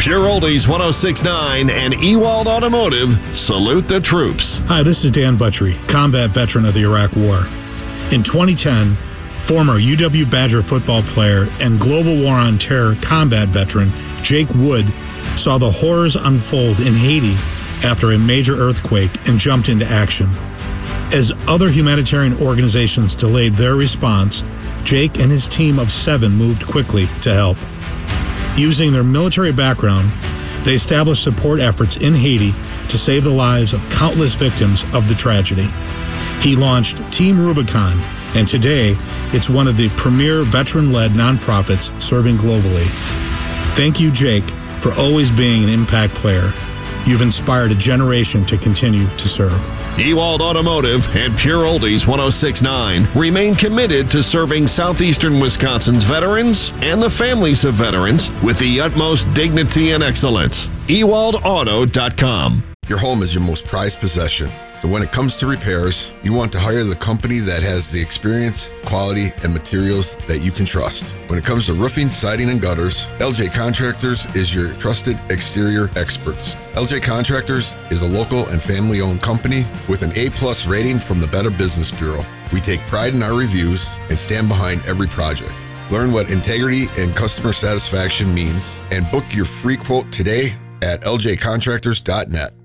Pure Oldies 106.9 and Ewald Automotive salute the troops. Hi, this is Dan Buttrey, combat veteran of the Iraq War. In 2010, former UW Badger football player and Global War on Terror combat veteran Jake Wood saw the horrors unfold in Haiti after a major earthquake and jumped into action. As other humanitarian organizations delayed their response, Jake and his team of 7 moved quickly to help. Using their military background, they established support efforts in Haiti to save the lives of countless victims of the tragedy. He launched Team Rubicon, and today it's one of the premier veteran-led nonprofits serving globally. Thank you, Jake, for always being an impact player. You've inspired a generation to continue to serve. Ewald Automotive and Pure Oldies 106.9 remain committed to serving southeastern Wisconsin's veterans and the families of veterans with the utmost dignity and excellence. EwaldAuto.com. Your home is your most prized possession. So when it comes to repairs, you want to hire the company that has the experience, quality, and materials that you can trust. When it comes to roofing, siding, and gutters, LJ Contractors is your trusted exterior experts. LJ Contractors is a local and family-owned company with an A+ rating from the Better Business Bureau. We take pride in our reviews and stand behind every project. Learn what integrity and customer satisfaction means and book your free quote today at ljcontractors.net.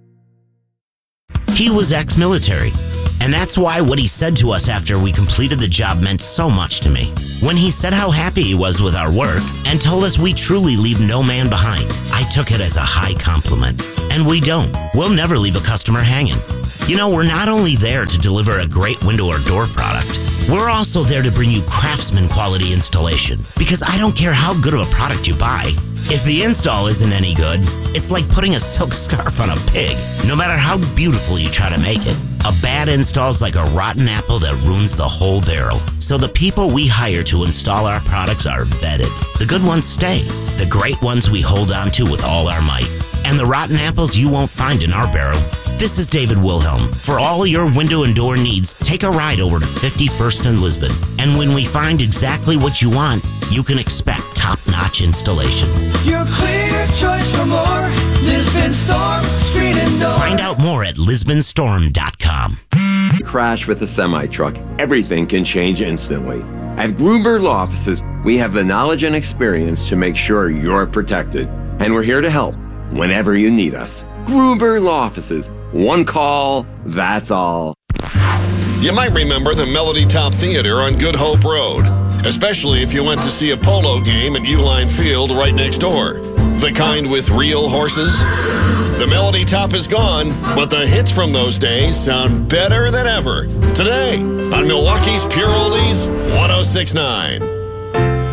He was ex-military, and that's why what he said to us after we completed the job meant so much to me. When he said how happy he was with our work and told us we truly leave no man behind, I took it as a high compliment. And we don't. We'll never leave a customer hanging. You know, we're not only there to deliver a great window or door product, we're also there to bring you craftsman quality installation. Because I don't care how good of a product you buy, if the install isn't any good, it's like putting a silk scarf on a pig, no matter how beautiful you try to make it. A bad install's like a rotten apple that ruins the whole barrel. So the people we hire to install our products are vetted. The good ones stay. The great ones we hold on to with all our might. And the rotten apples you won't find in our barrel. This is David Wilhelm. For all your window and door needs, take a ride over to 51st and Lisbon. And when we find exactly what you want, you can expect top-notch installation. Your clear choice for more. Lisbon Storm, screen and door. Find out more at lisbonstorm.com. Crash with a semi-truck, everything can change instantly. At Gruber Law Offices, we have the knowledge and experience to make sure you're protected. And we're here to help whenever you need us. Gruber Law Offices. One call, that's all. You might remember the Melody Top Theater on Good Hope Road, especially if you went to see a polo game at Uline Field right next door. The kind with real horses. The Melody Top is gone, but the hits from those days sound better than ever. Today on Milwaukee's Pure Oldies 106.9.